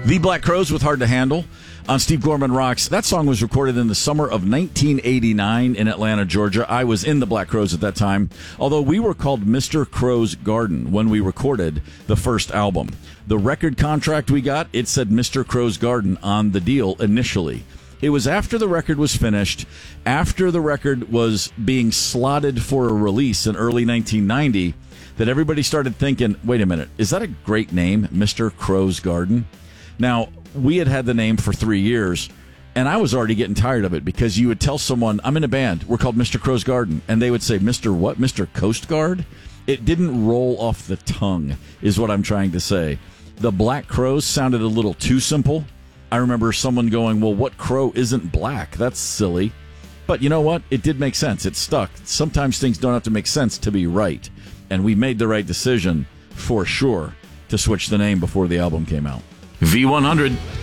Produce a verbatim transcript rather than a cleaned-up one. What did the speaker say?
The Black Crowes with Hard to Handle on Steve Gorman Rocks. That song was recorded in the summer of nineteen eighty-nine in Atlanta, Georgia. I was in the Black Crowes at that time, although we were called Mister Crow's Garden when we recorded the first album. The record contract we got, it said Mister Crow's Garden on the deal initially. It was after the record was finished, after the record was being slotted for a release in early nineteen ninety, that everybody started thinking, wait a minute, is that a great name, Mister Crow's Garden? Now, we had had the name for three years, and I was already getting tired of it because you would tell someone, I'm in a band, we're called Mister Crow's Garden, and they would say, Mister what? Mister Coast Guard? It didn't roll off the tongue, is what I'm trying to say. The Black Crowes sounded a little too simple. I remember someone going, well, what crow isn't black? That's silly. But you know what? It did make sense. It stuck. Sometimes things don't have to make sense to be right. And we made the right decision, for sure, to switch the name before the album came out. V one hundred